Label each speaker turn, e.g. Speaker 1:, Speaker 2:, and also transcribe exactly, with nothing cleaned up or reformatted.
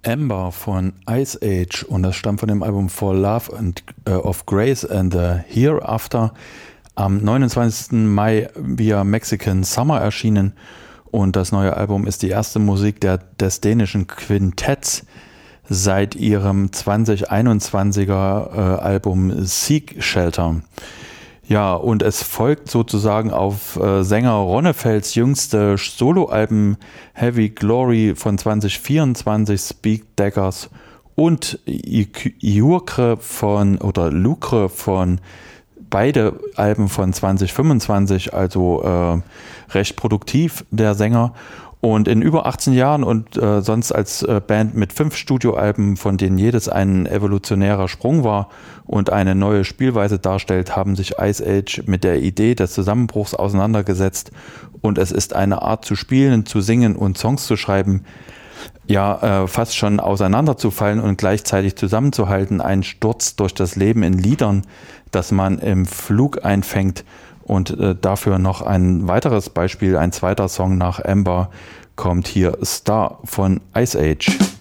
Speaker 1: Amber von Ice Age, und das stammt von dem Album For Love and uh, of Grace and the Hereafter, am neunundzwanzigsten Mai via Mexican Summer erschienen, und das neue Album ist die erste Musik der, des dänischen Quintetts seit ihrem zwanzig einundzwanziger äh, Album Seek Shelter. Ja, und es folgt sozusagen auf äh, Sänger Ronnefelds jüngste Soloalben Heavy Glory von zwanzig vierundzwanzig, Speak Daggers, und Iukre von oder Lucre von beide Alben von zwanzig fünfundzwanzig, also äh, recht produktiv der Sänger. Und in über achtzehn Jahren und äh, sonst als äh, Band mit fünf Studioalben, von denen jedes ein evolutionärer Sprung war und eine neue Spielweise darstellt, haben sich Ice Age mit der Idee des Zusammenbruchs auseinandergesetzt. Und es ist eine Art zu spielen, zu singen und Songs zu schreiben, ja, äh, fast schon auseinanderzufallen und gleichzeitig zusammenzuhalten. Ein Sturz durch das Leben in Liedern, das man im Flug einfängt. Und äh, dafür noch ein weiteres Beispiel, ein zweiter Song nach Amber kommt hier, Star von Ice Age.